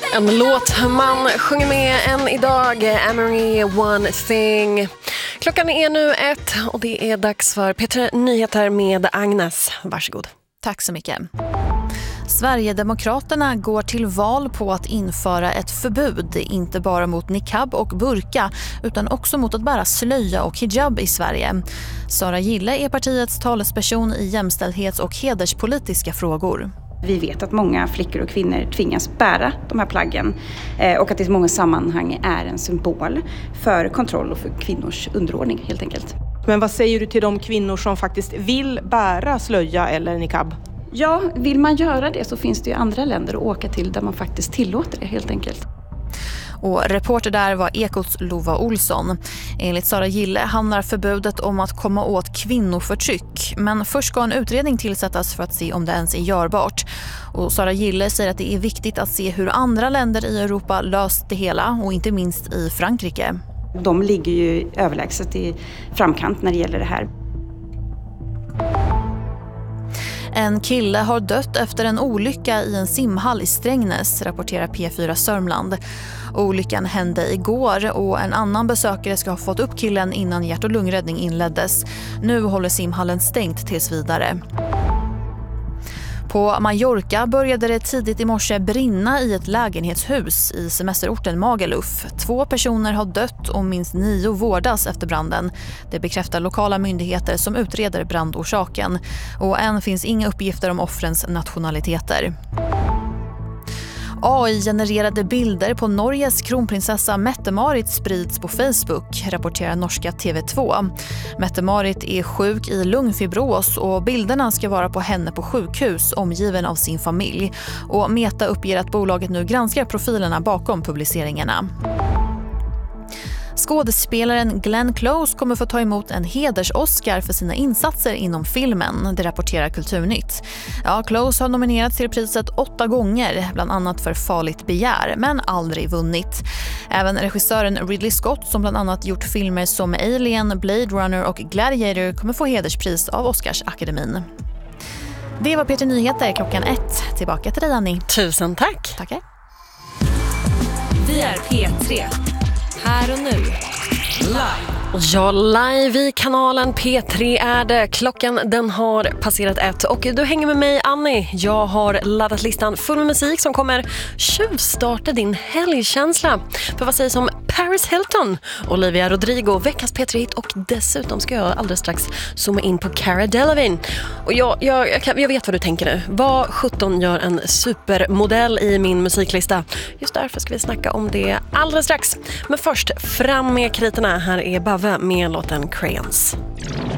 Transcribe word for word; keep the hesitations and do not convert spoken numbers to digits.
En låt man sjunger med än idag, Amory One Thing. Klockan är nu ett och det är dags för P tre Nyheter med Agnes. Varsågod. Tack så mycket. Sverigedemokraterna går till val på att införa ett förbud, inte bara mot niqab och burka utan också mot att bära slöja och hijab i Sverige. Sara Gille är partiets talesperson i jämställdhets- och hederspolitiska frågor. Vi vet att många flickor och kvinnor tvingas bära de här plaggen och att det i många sammanhang är en symbol för kontroll och för kvinnors underordning helt enkelt. Men vad säger du till de kvinnor som faktiskt vill bära slöja eller niqab? Ja, vill man göra det så finns det ju andra länder att åka till där man faktiskt tillåter det helt enkelt. Och reporter där var Ekots Lova Olsson. Enligt Sara Gille handlar förbudet om att komma åt kvinnoförtryck. Men först ska en utredning tillsättas för att se om det ens är görbart. Och Sara Gille säger att det är viktigt att se hur andra länder i Europa löst det hela och inte minst i Frankrike. De ligger ju överlägset i framkant när det gäller det här. En kille har dött efter en olycka i en simhall i Strängnäs, rapporterar P fyra Sörmland. Olyckan hände igår och en annan besökare ska ha fått upp killen innan hjärt- och lungräddning inleddes. Nu håller simhallen stängt tills vidare. På Mallorca började det tidigt i morse brinna i ett lägenhetshus i semesterorten Magaluf. Två personer har dött och minst nio vårdas efter branden. Det bekräftar lokala myndigheter som utreder brandorsaken. Och än finns inga uppgifter om offrens nationaliteter. A I-genererade bilder på Norges kronprinsessa Mette-Marit sprids på Facebook, rapporterar norska T V två. Mette-Marit är sjuk i lungfibros och bilderna ska vara på henne på sjukhus omgiven av sin familj. Och Meta uppger att bolaget nu granskar profilerna bakom publiceringarna. Skådespelaren Glenn Close kommer få ta emot en heders-Oscar för sina insatser inom filmen, det rapporterar Kulturnytt. Ja, Close har nominerats till priset åtta gånger, bland annat för Farligt begär, men aldrig vunnit. Även regissören Ridley Scott, som bland annat gjort filmer som Alien, Blade Runner och Gladiator, kommer få hederspris av Oscarsakademin. Det var P tre Nyheter klockan ett. Tillbaka till dig, Annie. Tusen tack. Tackar. Vi är P tre. Här och nu. Live. Ja, live i kanalen P tre är det. Klockan den har passerat ett och du hänger med mig, Annie. Jag har laddat listan full med musik som kommer tjuvstarta din helgkänsla. För vad sägs om Paris Hilton, Olivia Rodrigo, veckans P tre-hit och dessutom ska jag alldeles strax zooma in på Cara Delevingne. Och jag, jag, jag, kan, jag vet vad du tänker nu. Vad sjutton gör en supermodell i min musiklista? Just därför ska vi snacka om det alldeles strax. Men först, fram med kriterna. Här är Bava med låten Crayons.